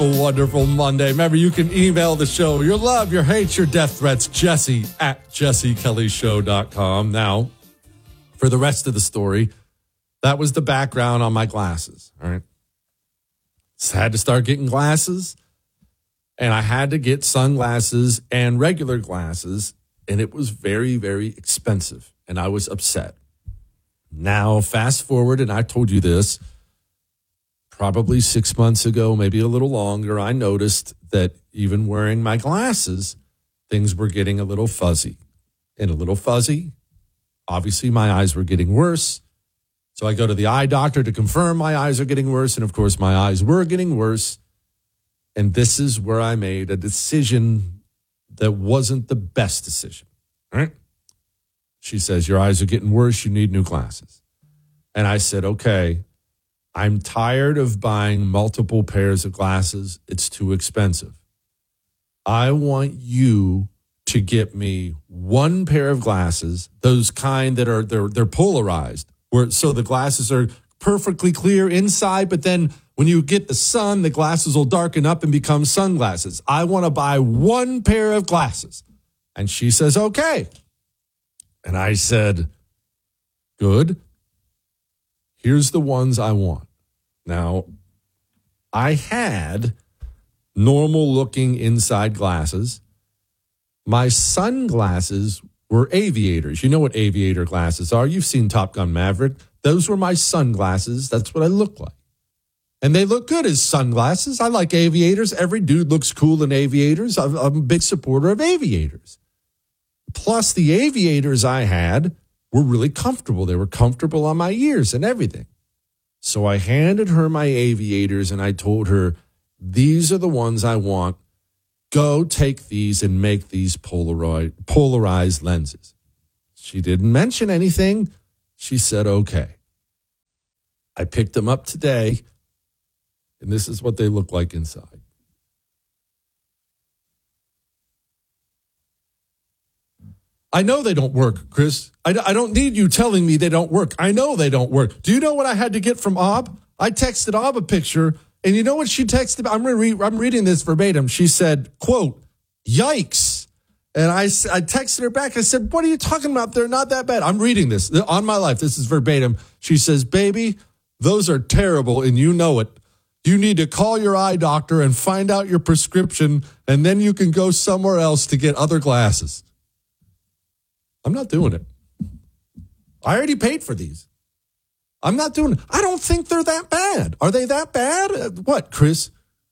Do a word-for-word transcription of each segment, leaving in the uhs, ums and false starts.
Wonderful Monday. Remember, you can email the show your love, your hate, your death threats, Jesse at jesse kelly show dot com. Now, for the rest of the story, that was the background on my glasses. All right. So I had to start getting glasses, and I had to get sunglasses and regular glasses, and it was very, very expensive, and I was upset. Now, fast forward, and I told you this, probably six months ago, maybe a little longer, I noticed that even wearing my glasses, things were getting a little fuzzy. And a little fuzzy, obviously my eyes were getting worse. So I go to the eye doctor to confirm my eyes are getting worse. And of course, my eyes were getting worse. And this is where I made a decision that wasn't the best decision. All right? She says, your eyes are getting worse. You need new glasses. And I said, okay. I'm tired of buying multiple pairs of glasses. It's too expensive. I want you to get me one pair of glasses, those kind that are they're they're polarized, where so the glasses are perfectly clear inside, but then when you get the sun, the glasses will darken up and become sunglasses. I want to buy one pair of glasses. And she says, okay. And I said, good. Here's the ones I want. Now, I had normal looking inside glasses. My sunglasses were aviators. You know what aviator glasses are. You've seen Top Gun Maverick. Those were my sunglasses. That's what I look like. And they look good as sunglasses. I like aviators. Every dude looks cool in aviators. I'm, I'm a big supporter of aviators. Plus, the aviators I had were really comfortable. They were comfortable on my ears and everything. So I handed her my aviators and I told her, these are the ones I want. Go take these and make these Polaroid, polarized lenses. She didn't mention anything. She said, okay. I picked them up today, and this is what they look like inside. I know they don't work, Chris. I, I don't need you telling me they don't work. I know they don't work. Do you know what I had to get from Ob? I texted Ob a picture, and you know what she texted? I'm, re- I'm reading this verbatim. She said, quote, yikes. And I, I texted her back. I said, what are you talking about? They're not that bad. I'm reading this on my life. This is verbatim. She says, baby, those are terrible, and you know it. You need to call your eye doctor and find out your prescription, and then you can go somewhere else to get other glasses. I'm not doing it. I already paid for these. I'm not doing it. I don't think they're that bad. Are they that bad? Uh, what, Chris?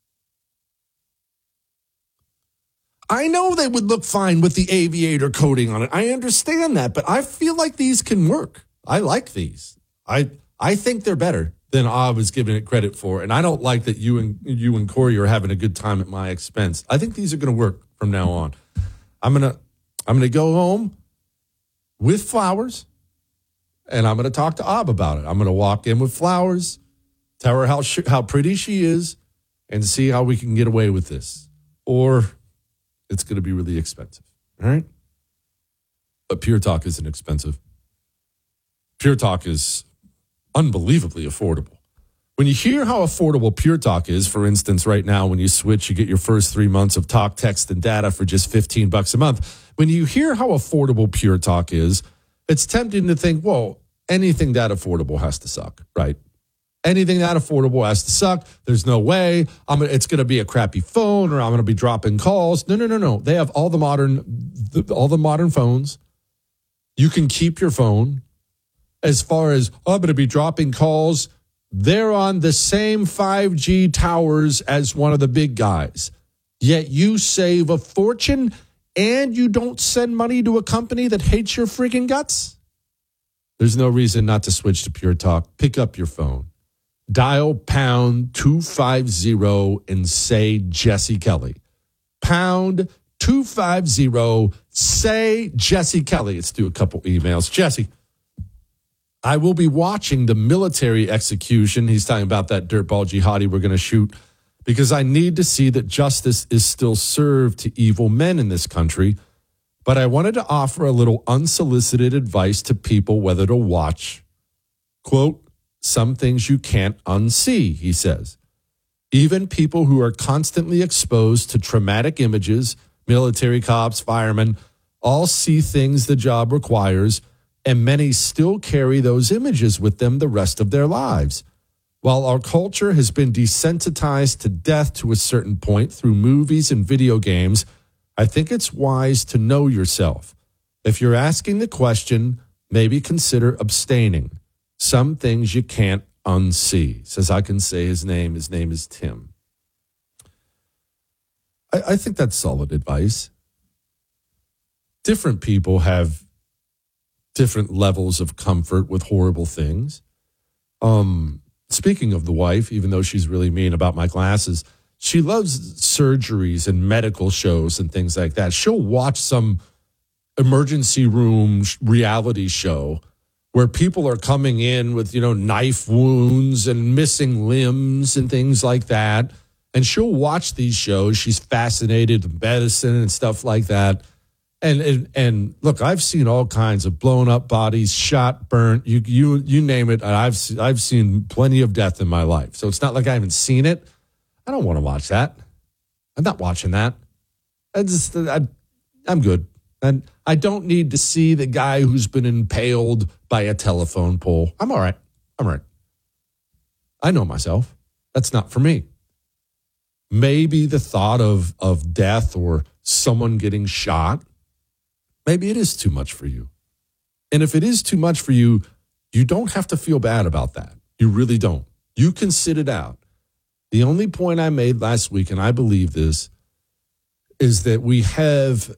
I know they would look fine with the aviator coating on it. I understand that, but I feel like these can work. I like these. I I think they're better than I was giving it credit for, and I don't like that you and you and Corey are having a good time at my expense. I think these are going to work from now on. I'm gonna I'm gonna go home with flowers, and I'm going to talk to Ob about it. I'm going to walk in with flowers, tell her how sh- how pretty she is, and see how we can get away with this. Or it's going to be really expensive, all right? But Pure Talk isn't expensive. Pure Talk is unbelievably affordable. When you hear how affordable Pure Talk is, for instance, right now when you switch, you get your first three months of talk, text, and data for just fifteen bucks a month. When you hear how affordable Pure Talk is, it's tempting to think, whoa, anything that affordable has to suck, right? Anything that affordable has to suck. There's no way I'm gonna, it's going to be a crappy phone or I'm going to be dropping calls. No, no, no, no. They have all the modern, the, all the modern phones. You can keep your phone. As far as, oh, I'm going to be dropping calls, they're on the same five G towers as one of the big guys. Yet you save a fortune and you don't send money to a company that hates your freaking guts? There's no reason not to switch to Pure Talk. Pick up your phone. Dial pound two fifty and say Jesse Kelly. Pound two fifty, say Jesse Kelly. Let's do a couple emails. Jesse, I will be watching the military execution. He's talking about that dirtball jihadi we're going to shoot because I need to see that justice is still served to evil men in this country. But I wanted to offer a little unsolicited advice to people whether to watch. Quote, some things you can't unsee, he says. Even people who are constantly exposed to traumatic images, military cops, firemen, all see things the job requires, and many still carry those images with them the rest of their lives. While our culture has been desensitized to death to a certain point through movies and video games, I think it's wise to know yourself. If you're asking the question, maybe consider abstaining. Some things you can't unsee. Says I can say his name. His name is Tim. I, I think that's solid advice. Different people have different levels of comfort with horrible things. Um, speaking of the wife, even though she's really mean about my glasses, she loves surgeries and medical shows and things like that. She'll watch some emergency room reality show where people are coming in with, you know, knife wounds and missing limbs and things like that. And she'll watch these shows. She's fascinated with medicine and stuff like that. And, and and look, I've seen all kinds of blown up bodies, shot, burnt, you you you name it. I've I've seen plenty of death in my life. So it's not like I haven't seen it. I don't want to watch that. I'm not watching that. I just I, I'm good. And I don't need to see the guy who's been impaled by a telephone pole. I'm all right. I'm all right. I know myself. That's not for me. Maybe the thought of of death or someone getting shot, maybe it is too much for you. And if it is too much for you, you don't have to feel bad about that. You really don't. You can sit it out. The only point I made last week, and I believe this, is that we have,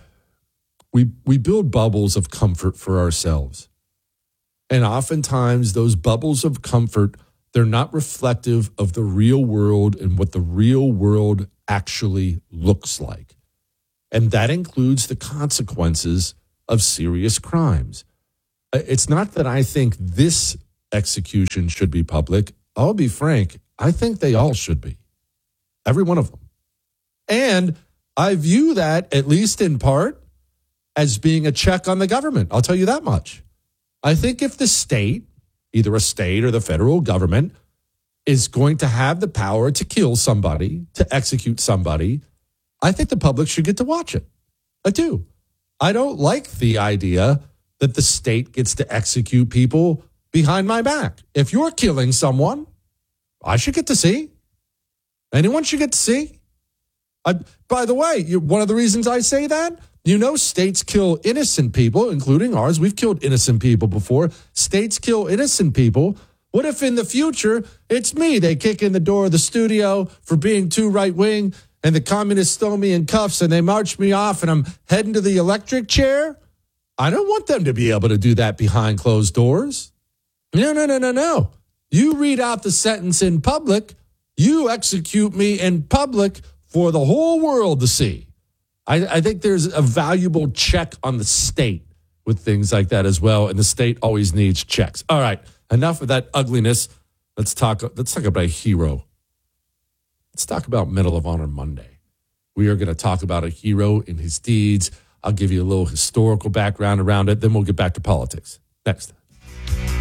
we, we build bubbles of comfort for ourselves. And oftentimes those bubbles of comfort, they're not reflective of the real world and what the real world actually looks like. And that includes the consequences of serious crimes. It's not that I think this execution should be public. I'll be frank, I think they all should be. Every one of them. And I view that, at least in part, as being a check on the government. I'll tell you that much. I think if the state, either a state or the federal government, is going to have the power to kill somebody, to execute somebody, I think the public should get to watch it. I do. I don't like the idea that the state gets to execute people behind my back. If you're killing someone, I should get to see. Anyone should get to see. I, by the way, you, one of the reasons I say that, you know, states kill innocent people, including ours. We've killed innocent people before. States kill innocent people. What if in the future it's me? They kick in the door of the studio for being too right-wing, and the communists throw me in cuffs and they march me off and I'm heading to the electric chair? I don't want them to be able to do that behind closed doors. No, no, no, no, no. You read out the sentence in public. You execute me in public for the whole world to see. I, I think there's a valuable check on the state with things like that as well, and the state always needs checks. All right, enough of that ugliness. Let's talk. Let's talk about a hero. Let's talk about Medal of Honor Monday. We are going to talk about a hero and his deeds. I'll give you a little historical background around it. Then we'll get back to politics. Next.